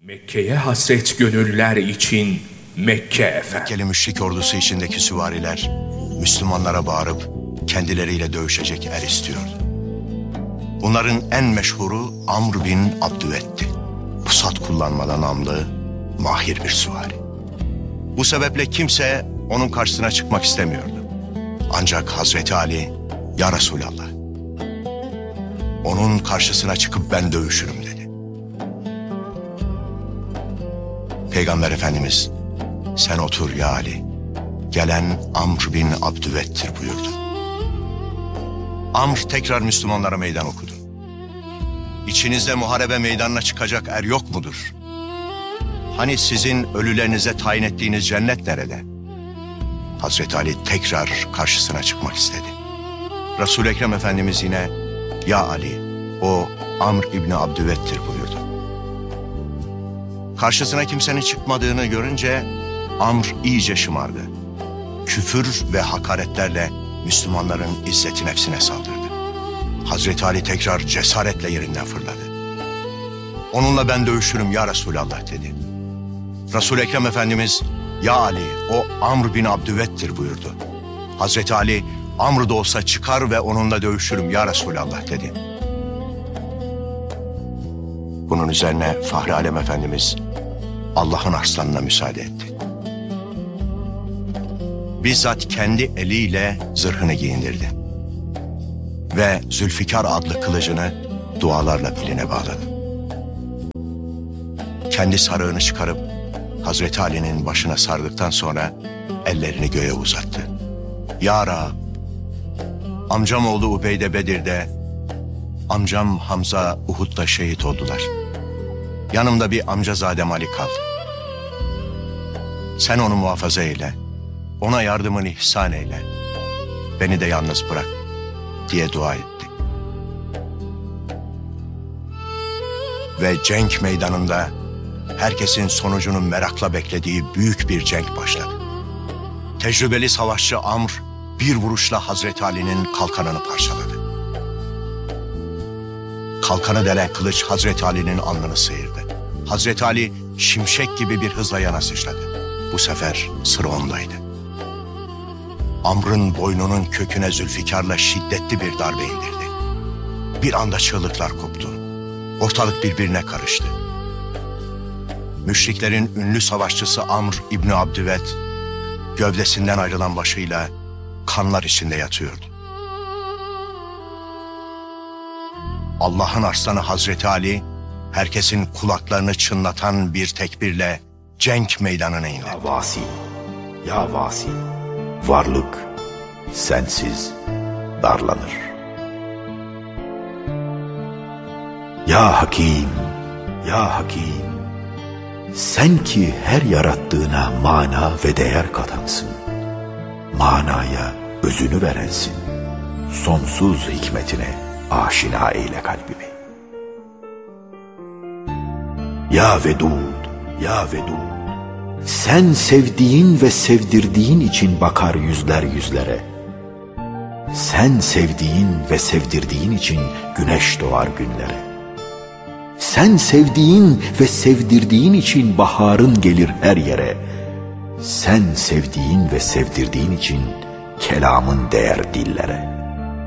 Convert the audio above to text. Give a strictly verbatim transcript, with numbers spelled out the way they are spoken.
Mekke'ye hasret gönüller için Mekke efendim. Mekkeli müşrik ordusu içindeki süvariler Müslümanlara bağırıp kendileriyle dövüşecek er istiyordu. Bunların en meşhuru Amr bin Abdüvet'ti. Pusat kullanmadan namlı mahir bir süvari. Bu sebeple kimse onun karşısına çıkmak istemiyordu. Ancak Hazreti Ali, "Ya Resulallah, onun karşısına çıkıp ben dövüşürüm" dedi. Peygamber Efendimiz, "Sen otur ya Ali, gelen Amr bin Abdüvet'tir" buyurdu. Amr tekrar Müslümanlara meydan okudu. "İçinizde muharebe meydanına çıkacak er yok mudur? Hani sizin ölülerinize tayin ettiğiniz cennet nerede?" Hazreti Ali tekrar karşısına çıkmak istedi. Resul-i Ekrem Efendimiz yine, "Ya Ali, o Amr İbni Abdüvet'tir" buyurdu. Karşısına kimsenin çıkmadığını görünce Amr iyice şımardı. Küfür ve hakaretlerle Müslümanların izzeti nefsine saldırdı. Hazreti Ali tekrar cesaretle yerinden fırladı. "Onunla ben dövüşürüm ya Resulallah" dedi. Resul-i Ekrem Efendimiz, "Ya Ali, o Amr bin Abdüvet'tir" buyurdu. Hazreti Ali, "Amr da olsa çıkar ve onunla dövüşürüm ya Resulallah" dedi. Bunun üzerine Fahri Alem Efendimiz Allah'ın arslanına müsaade etti. Bizzat kendi eliyle zırhını giyindirdi. Ve Zülfikar adlı kılıcını dualarla beline bağladı. Kendi sarığını çıkarıp Hazreti Ali'nin başına sardıktan sonra ellerini göğe uzattı. "Ya Rab, amcam oğlu Ubeyde Bedir'de, amcam Hamza Uhud'da şehit oldular. Yanımda bir amcazadem Ali kaldı. Sen onu muhafaza eyle, ona yardımını ihsan eyle, beni de yalnız bırak" diye dua etti. Ve cenk meydanında herkesin sonucunu merakla beklediği büyük bir cenk başladı. Tecrübeli savaşçı Amr bir vuruşla Hazreti Ali'nin kalkanını parçaladı. Kalkanı delen kılıç Hazreti Ali'nin alnını sıyırdı. Hazreti Ali şimşek gibi bir hızla yana sıçradı. Bu sefer sıra ondaydı. Amr'ın boynunun köküne Zülfikar'la şiddetli bir darbe indirdi. Bir anda çığlıklar koptu. Ortalık birbirine karıştı. Müşriklerin ünlü savaşçısı Amr İbni Abdüvet, gövdesinden ayrılan başıyla kanlar içinde yatıyordu. Allah'ın arslanı Hazreti Ali, herkesin kulaklarını çınlatan bir tekbirle cenk meydanına indi. "Ya Vasi, ya Vasi, varlık sensiz darlanır. Ya Hakim, ya Hakim, sen ki her yarattığına mana ve değer katansın. Manaya özünü verensin. Sonsuz hikmetine aşina eyle kalbimi. Ya Vedud, ya Vedud, sen sevdiğin ve sevdirdiğin için bakar yüzler yüzlere. Sen sevdiğin ve sevdirdiğin için güneş doğar günlere. Sen sevdiğin ve sevdirdiğin için baharın gelir her yere. Sen sevdiğin ve sevdirdiğin için kelamın değer dillere.